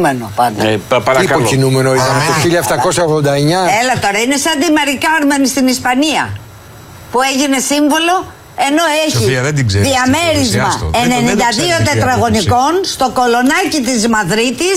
υποκινούμενο πάντα. Υποκινούμενο ήταν το 1789. Έλα τώρα, είναι σαν τη Μαρι Κάρμεν στην Ισπανία που έγινε σύμβολο, ενώ έχει διαμέρισμα 92 τετραγωνικών στο κολονάκι της Μαδρίτης